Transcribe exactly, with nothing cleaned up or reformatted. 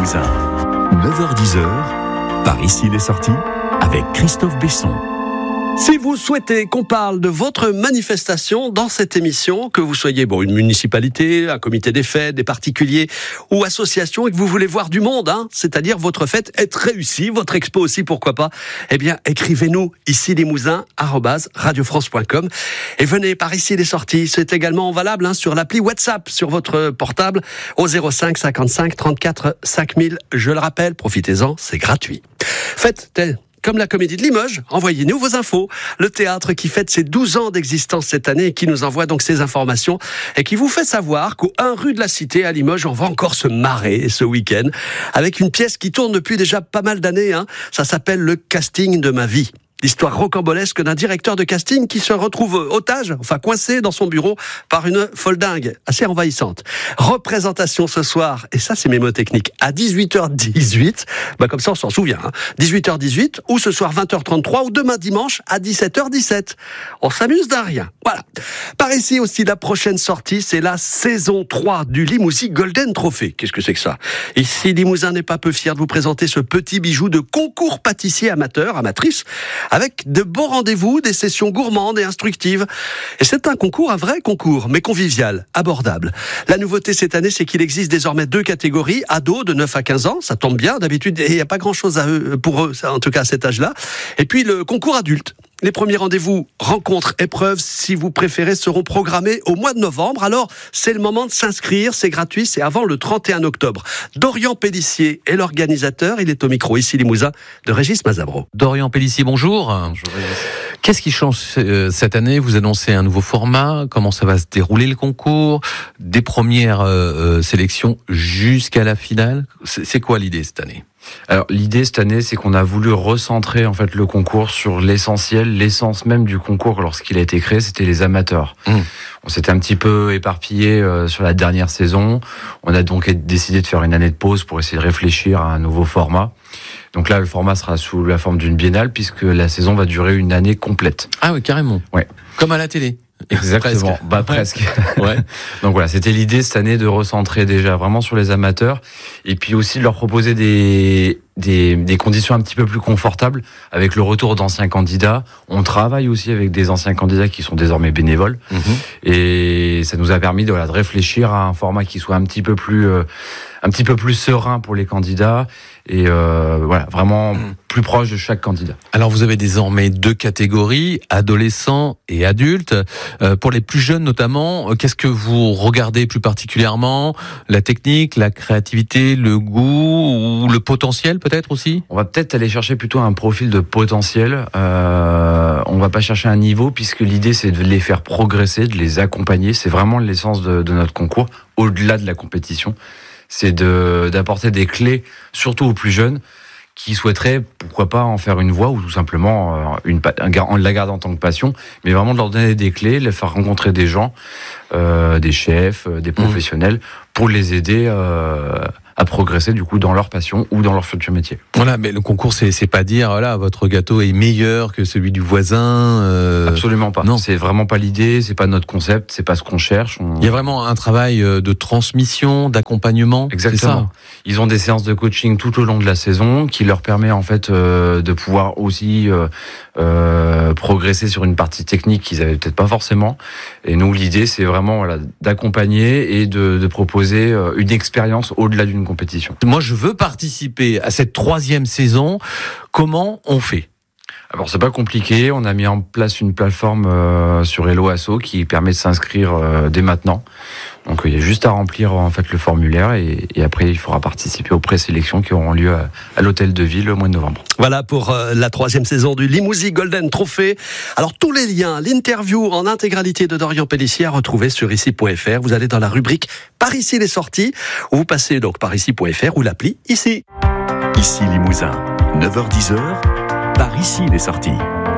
Limousin. neuf heures dix, par ici les sorties, avec Christophe Besson. Si vous souhaitez qu'on parle de votre manifestation dans cette émission, que vous soyez bon une municipalité, un comité des fêtes, des particuliers ou associations, et que vous voulez voir du monde, hein, c'est-à-dire votre fête être réussie, votre expo aussi, pourquoi pas, eh bien écrivez-nous ici limousin arobase radio france point com et venez par ici les sorties. C'est également valable hein, sur l'appli WhatsApp sur votre portable au zéro cinq cinquante-cinq trente-quatre cinq mille. Je le rappelle, profitez-en, c'est gratuit. Faites tel comme la Comédie de Limoges, envoyez-nous vos infos. Le théâtre qui fête ses douze ans d'existence cette année et qui nous envoie donc ces informations et qui vous fait savoir qu'au un rue de la Cité à Limoges, on va encore se marrer ce week-end avec une pièce qui tourne depuis déjà pas mal d'années. Hein. Ça s'appelle Le casting de ma vie. L'histoire rocambolesque d'un directeur de casting qui se retrouve otage, enfin coincé dans son bureau par une folle dingue, assez envahissante. Représentation ce soir, et ça c'est mémotechnique, à dix-huit heures dix-huit, bah comme ça on s'en souvient, hein. dix-huit heures dix-huit, ou ce soir vingt heures trente-trois, ou demain dimanche à dix-sept heures dix-sept. On s'amuse d'un rien, voilà. Par ici aussi, la prochaine sortie, c'est la saison trois du Limousin Golden Trophy. Qu'est-ce que c'est que ça ? Ici, Limousin n'est pas peu fier de vous présenter ce petit bijou de concours pâtissier amateur, amatrice, avec de beaux rendez-vous, des sessions gourmandes et instructives. Et c'est un concours, un vrai concours, mais convivial, abordable. La nouveauté cette année, c'est qu'il existe désormais deux catégories, ados de neuf à quinze ans, ça tombe bien, d'habitude, il n'y a pas grand-chose à eux, pour eux, en tout cas à cet âge-là. Et puis le concours adulte. Les premiers rendez-vous, rencontres, épreuves, si vous préférez, seront programmés au mois de novembre. Alors, c'est le moment de s'inscrire, c'est gratuit, c'est avant le trente et un octobre. Dorian Pellissier est l'organisateur, il est au micro ici Limousin de Régis Mazabro. Dorian Pellissier, bonjour. Bonjour Régis. Qu'est-ce qui change euh, cette année ? Vous annoncez un nouveau format, comment ça va se dérouler le concours, des premières euh, sélections jusqu'à la finale. C'est, c'est quoi l'idée cette année ? Alors l'idée cette année, c'est qu'on a voulu recentrer en fait le concours sur l'essentiel, l'essence même du concours lorsqu'il a été créé, c'était les amateurs. Mmh. On s'était un petit peu éparpillé euh, sur la dernière saison. On a donc décidé de faire une année de pause pour essayer de réfléchir à un nouveau format. Donc là, le format sera sous la forme d'une biennale puisque la saison va durer une année complète. Ah oui, carrément. Ouais. Comme à la télé. Exactement, presque. bah presque. Ouais. Donc voilà, c'était l'idée cette année de recentrer déjà vraiment sur les amateurs et puis aussi de leur proposer des des des conditions un petit peu plus confortables avec le retour d'anciens candidats. On travaille aussi avec des anciens candidats qui sont désormais bénévoles mmh. et ça nous a permis de voilà de réfléchir à un format qui soit un petit peu plus euh, un petit peu plus serein pour les candidats et euh, voilà, vraiment plus proche de chaque candidat. Alors vous avez désormais deux catégories, adolescents et adultes. Euh, pour les plus jeunes notamment, qu'est-ce que vous regardez plus particulièrement ? La technique, la créativité, le goût ou le potentiel peut-être aussi ? On va peut-être aller chercher plutôt un profil de potentiel. Euh, on va pas chercher un niveau puisque l'idée c'est de les faire progresser, de les accompagner. C'est vraiment l'essence de, de notre concours, au-delà de la compétition. C'est de, d'apporter des clés, surtout aux plus jeunes, qui souhaiteraient, pourquoi pas, en faire une voie ou tout simplement une, un, la garder en tant que passion, mais vraiment de leur donner des clés, les faire rencontrer des gens, euh, des chefs, des professionnels, pour les aider euh, à progresser du coup dans leur passion ou dans leur futur métier. Voilà, mais le concours, c'est, c'est pas dire, voilà, votre gâteau est meilleur que celui du voisin. Euh... Absolument pas. Non, c'est vraiment pas l'idée, c'est pas notre concept, c'est pas ce qu'on cherche. On... Il y a vraiment un travail de transmission, d'accompagnement. Exactement. C'est ça. Ils ont des séances de coaching tout au long de la saison qui leur permet en fait euh, de pouvoir aussi euh, euh, progresser sur une partie technique qu'ils avaient peut-être pas forcément. Et nous, l'idée, c'est vraiment voilà, d'accompagner et de, de proposer une expérience au-delà d'une compétition. Moi, je veux participer à cette troisième saison. Comment on fait ? Alors, c'est pas compliqué. On a mis en place une plateforme euh, sur Hello Asso qui permet de s'inscrire euh, dès maintenant. Donc, il y a juste à remplir en fait le formulaire et, et après, il faudra participer aux présélections qui auront lieu à, à l'hôtel de ville au mois de novembre. Voilà pour euh, la troisième saison du Limousin Golden Trophy. Alors, tous les liens, l'interview en intégralité de Dorian Pellissier à retrouver sur ici point f r. Vous allez dans la rubrique Par ici les sorties, où vous passez donc par ici point f r ou l'appli ici. Ici Limousin, neuf heures dix, par ici les sorties.